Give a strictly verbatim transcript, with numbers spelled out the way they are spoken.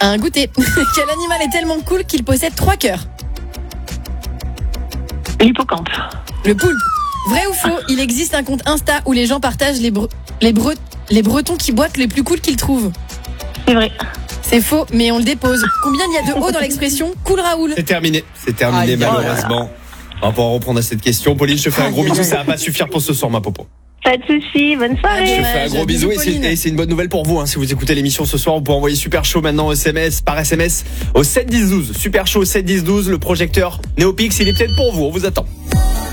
Un goûter. Quel animal est tellement cool qu'il possède trois cœurs? L'hippocampe. Le poulpe. Vrai ou faux, il existe un compte Insta où les gens partagent les, bre- les, bre- les bretons qui boitent les plus cool qu'ils trouvent? C'est vrai. C'est faux, mais on le dépose. Combien il y a de O dans l'expression cool Raoul? C'est terminé. C'est terminé, Aïe, malheureusement. On va pouvoir reprendre à cette question. Pauline, je te fais un gros Aïe, bisou. aïe, Ça va pas suffire pour ce soir, ma popo. Pas de soucis, bonne Je soirée. te Dommage. fais un gros bisou et c'est, Pauline. et c'est une bonne nouvelle pour vous. Hein. Si vous écoutez l'émission ce soir, vous pouvez envoyer Super Chaud maintenant S M S, par S M S au sept dix douze. Super Chaud au sept dix douze. Le projecteur Néopix, il est peut-être pour vous. On vous attend.